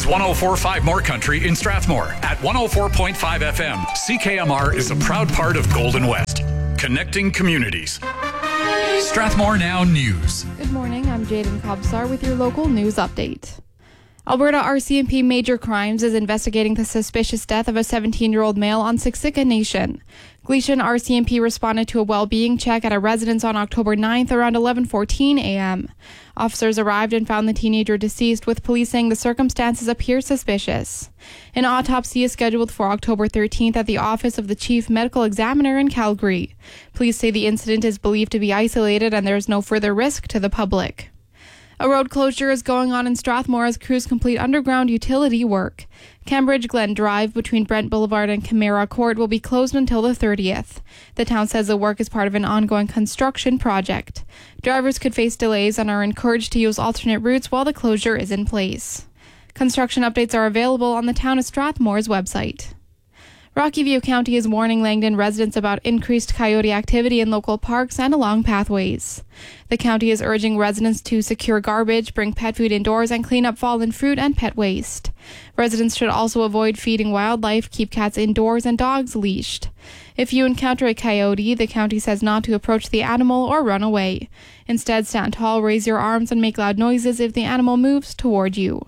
104.5 More Country in Strathmore at 104.5 FM. CKMR is a proud part of Golden West, connecting communities. Strathmore Now News. Good morning, I'm Jaden Kobsar with your local news update. Alberta RCMP Major Crimes is investigating the suspicious death of a 17-year-old male on Siksika Nation. Gleason RCMP responded to a well-being check at a residence on October 9th around 11:14 a.m. Officers arrived and found the teenager deceased, with police saying the circumstances appear suspicious. An autopsy is scheduled for October 13th at the office of the Chief Medical Examiner in Calgary. Police say the incident is believed to be isolated and there is no further risk to the public. A road closure is going on in Strathmore as crews complete underground utility work. Cambridge Glen Drive between Brent Boulevard and Camara Court will be closed until the 30th. The town says the work is part of an ongoing construction project. Drivers could face delays and are encouraged to use alternate routes while the closure is in place. Construction updates are available on the Town of Strathmore's website. Rocky View County is warning Langdon residents about increased coyote activity in local parks and along pathways. The county is urging residents to secure garbage, bring pet food indoors, and clean up fallen fruit and pet waste. Residents should also avoid feeding wildlife, keep cats indoors, and dogs leashed. If you encounter a coyote, the county says not to approach the animal or run away. Instead, stand tall, raise your arms, and make loud noises if the animal moves toward you.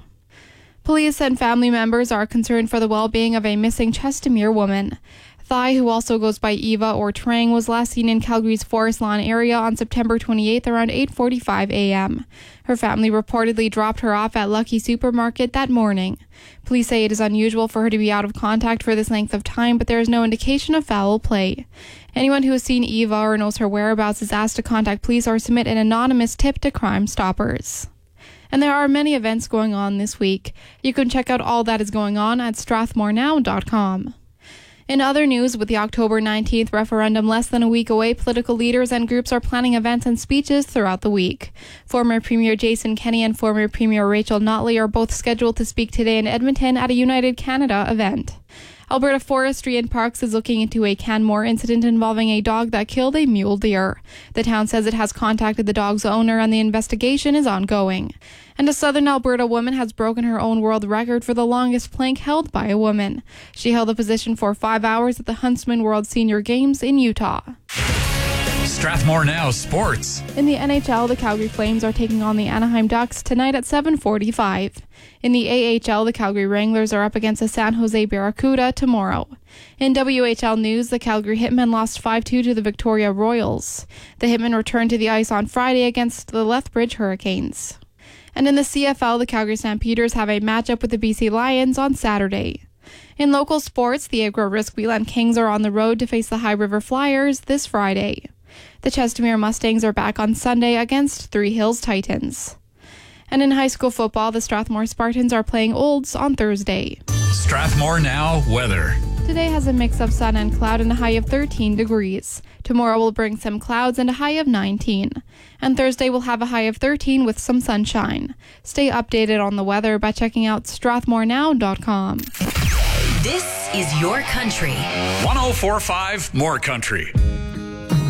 Police and family members are concerned for the well-being of a missing Chestermere woman. Thai, who also goes by Eva or Trang, was last seen in Calgary's Forest Lawn area on September 28th around 8:45 a.m. Her family reportedly dropped her off at Lucky Supermarket that morning. Police say it is unusual for her to be out of contact for this length of time, but there is no indication of foul play. Anyone who has seen Eva or knows her whereabouts is asked to contact police or submit an anonymous tip to Crime Stoppers. And there are many events going on this week. You can check out all that is going on at strathmorenow.com. In other news, with the October 19th referendum less than a week away, political leaders and groups are planning events and speeches throughout the week. Former Premier Jason Kenney and former Premier Rachel Notley are both scheduled to speak today in Edmonton at a United Canada event. Alberta Forestry and Parks is looking into a Canmore incident involving a dog that killed a mule deer. The town says it has contacted the dog's owner and the investigation is ongoing. And a southern Alberta woman has broken her own world record for the longest plank held by a woman. She held the position for 5 hours at the Huntsman World Senior Games in Utah. Strathmore Now Sports. In the NHL, the Calgary Flames are taking on the Anaheim Ducks tonight at 7:45. In the AHL, the Calgary Wranglers are up against the San Jose Barracuda tomorrow. In WHL news, the Calgary Hitmen lost 5-2 to the Victoria Royals. The Hitmen returned to the ice on Friday against the Lethbridge Hurricanes. And in the CFL, the Calgary Stampeders have a matchup with the BC Lions on Saturday. In local sports, the Agro-Risk-Wheelan Kings are on the road to face the High River Flyers this Friday. The Chestermere Mustangs are back on Sunday against Three Hills Titans. And in high school football, the Strathmore Spartans are playing Olds on Thursday. Strathmore Now weather. Today has a mix of sun and cloud and a high of 13 degrees. Tomorrow will bring some clouds and a high of 19. And Thursday will have a high of 13 with some sunshine. Stay updated on the weather by checking out strathmorenow.com. This is your country. 104.5 More Country.